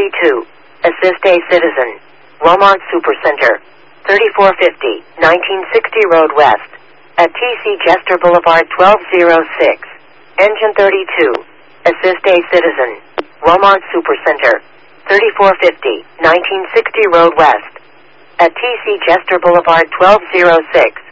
32. Assist a citizen. Walmart Supercenter. 3450, 1960 Road West. At TC Jester Boulevard 1206. Engine 32. Assist a citizen. Walmart Supercenter. 3450, 1960 Road West. At TC Jester Boulevard 1206.